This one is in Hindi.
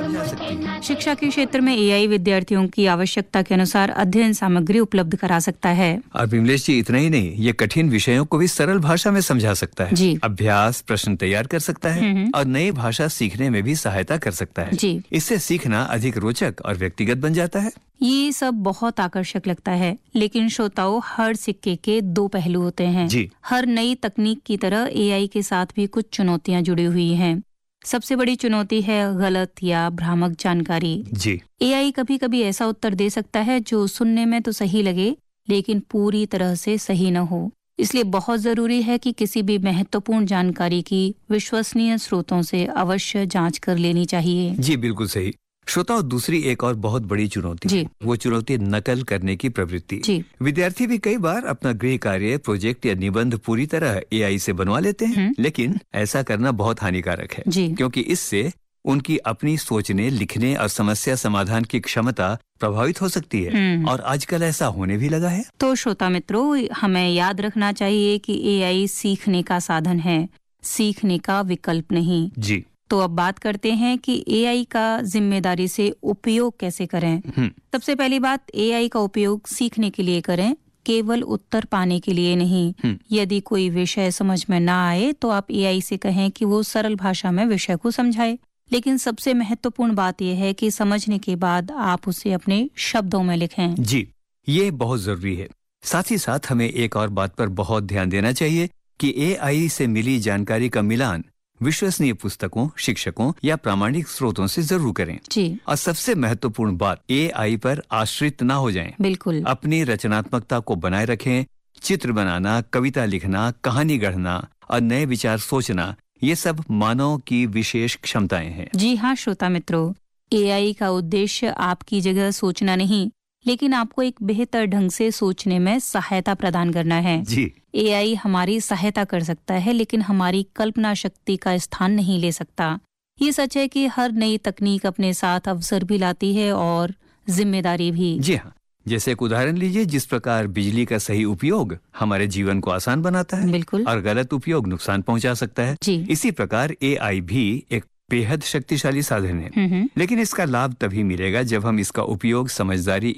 समझा सकती है। शिक्षा के क्षेत्र में एआई विद्यार्थियों की आवश्यकता के अनुसार अध्ययन सामग्री उपलब्ध करा सकता है। और विमलेश जी, इतना ही नहीं, ये कठिन विषयों को भी सरल भाषा में समझा सकता है। जी। अभ्यास प्रश्न तैयार कर सकता है और नई भाषा सीखने में भी सहायता कर सकता है। जी। इससे सीखना अधिक रोचक और व्यक्तिगत बन जाता है। ये सब बहुत आकर्षक लगता है, लेकिन श्रोताओं, हर सिक्के के दो पहलू होते हैं। जी। हर नई तकनीक की तरह एआई के साथ भी कुछ चुनौतियां जुड़ी हुई हैं। सबसे बड़ी चुनौती है गलत या भ्रामक जानकारी। जी। एआई कभी कभी ऐसा उत्तर दे सकता है जो सुनने में तो सही लगे, लेकिन पूरी तरह से सही न हो। इसलिए बहुत जरूरी है कि किसी भी महत्वपूर्ण जानकारी की विश्वसनीय स्रोतों से अवश्य जांच कर लेनी चाहिए। जी बिल्कुल सही। श्रोताओं, दूसरी एक और बहुत बड़ी चुनौती है, वो चुनौती नकल करने की प्रवृत्ति। जी। विद्यार्थी भी कई बार अपना गृह कार्य, प्रोजेक्ट या निबंध पूरी तरह एआई से बनवा लेते हैं, लेकिन ऐसा करना बहुत हानिकारक है। जी। क्योंकि इससे उनकी अपनी सोचने, लिखने और समस्या समाधान की क्षमता प्रभावित हो सकती है, और आजकल ऐसा होने भी लगा है। तो श्रोता मित्रों, हमें याद रखना चाहिए कि एआई सीखने का साधन है, सीखने का विकल्प नहीं। जी। तो अब बात करते हैं कि एआई का जिम्मेदारी से उपयोग कैसे करें। सबसे पहली बात, एआई का उपयोग सीखने के लिए करें, केवल उत्तर पाने के लिए नहीं। यदि कोई विषय समझ में ना आए तो आप एआई से कहें कि वो सरल भाषा में विषय को समझाए। लेकिन सबसे महत्वपूर्ण बात यह है कि समझने के बाद आप उसे अपने शब्दों में लिखें। जी, ये बहुत जरूरी है। साथ ही साथ हमें एक और बात पर बहुत ध्यान देना चाहिए कि एआई से मिली जानकारी का मिलान विश्वसनीय पुस्तकों, शिक्षकों या प्रामाणिक स्रोतों से जरूर करें। जी। और सबसे महत्वपूर्ण बात, एआई पर आश्रित ना हो जाएं। बिल्कुल। अपनी रचनात्मकता को बनाए रखें। चित्र बनाना, कविता लिखना, कहानी गढ़ना और नए विचार सोचना, ये सब मानव की विशेष क्षमताएं हैं। जी हाँ श्रोता मित्रों, एआई का उद्देश्य आपकी जगह सोचना नहीं, लेकिन आपको एक बेहतर ढंग से सोचने में सहायता प्रदान करना है। जी। एआई हमारी सहायता कर सकता है, लेकिन हमारी कल्पना शक्ति का स्थान नहीं ले सकता। ये सच है कि हर नई तकनीक अपने साथ अवसर भी लाती है और जिम्मेदारी भी। जी हाँ, जैसे एक उदाहरण लीजिए, जिस प्रकार बिजली का सही उपयोग हमारे जीवन को आसान बनाता है, बिल्कुल, और गलत उपयोग नुकसान पहुंचा सकता है। जी। इसी प्रकार एआई भी एक बेहद शक्तिशाली साधन है, लेकिन इसका लाभ तभी मिलेगा जब हम इसका उपयोग समझदारी